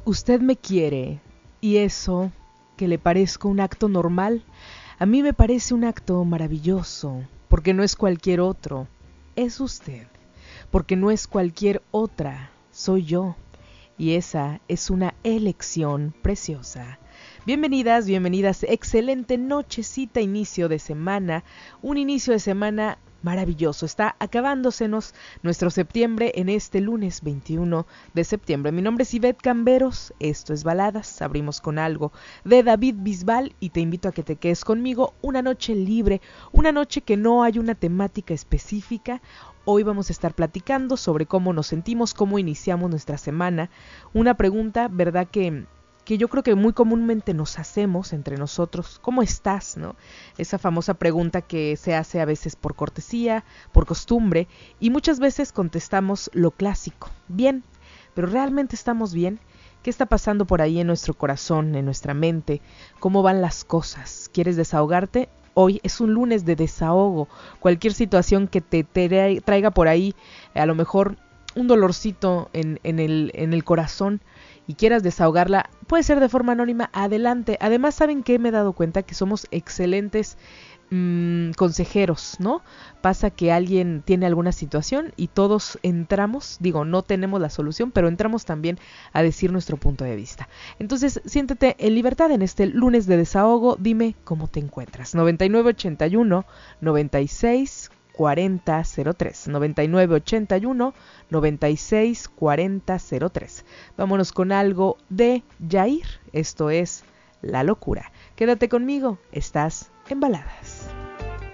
Usted me quiere, y eso, que le parezca un acto normal, a mí me parece un acto maravilloso, porque no es cualquier otro, es usted, porque no es cualquier otra, soy yo, y esa es una elección preciosa. Bienvenidas, bienvenidas, excelente nochecita, inicio de semana, un inicio de semana maravilloso. Está acabándosenos nuestro septiembre en este lunes 21 de septiembre. Mi nombre es Ivette Camberos, esto es Baladas, abrimos con algo de David Bisbal y te invito a que te quedes conmigo una noche libre, una noche que no hay una temática específica. Hoy vamos a estar platicando sobre cómo nos sentimos, cómo iniciamos nuestra semana. Una pregunta, ¿verdad?, que yo creo que muy comúnmente nos hacemos entre nosotros. ¿Cómo estás?, ¿no? Esa famosa pregunta que se hace a veces por cortesía, por costumbre, y muchas veces contestamos lo clásico, bien, pero ¿realmente estamos bien? ¿Qué está pasando por ahí en nuestro corazón, en nuestra mente? ¿Cómo van las cosas? ¿Quieres desahogarte? Hoy es un lunes de desahogo. Cualquier situación que te traiga por ahí, a lo mejor un dolorcito en el corazón, y quieras desahogarla, puede ser de forma anónima, adelante. Además, ¿saben qué? Me he dado cuenta que somos excelentes consejeros, ¿no? Pasa que alguien tiene alguna situación y todos entramos, digo, no tenemos la solución, pero entramos también a decir nuestro punto de vista. Entonces, siéntete en libertad en este lunes de desahogo, dime cómo te encuentras. 9981 96 4003 9981 96 4003. Vámonos con algo de Yair. Esto es La Locura. Quédate conmigo, estás en Baladas.